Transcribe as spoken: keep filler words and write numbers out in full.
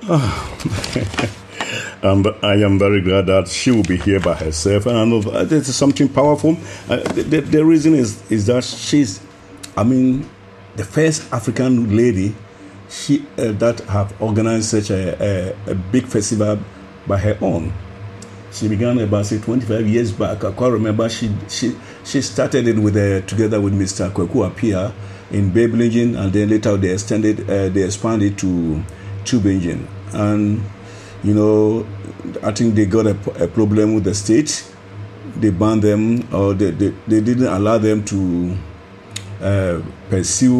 Um, I am very glad that she will be here by herself, and I know that this is something powerful. Uh, the, the, the reason is is that she's, I mean, the first African lady she uh, that have organized such a, a, a big festival by her own. She began about say twenty-five years back. I can't remember. She she she started it with uh, together with Mister Kweku Appiah in Babelingen, and then later they extended uh, they expanded to Tübingen. And you know, I think they got a, a problem with the state. They banned them, or they, they, they didn't allow them to uh, pursue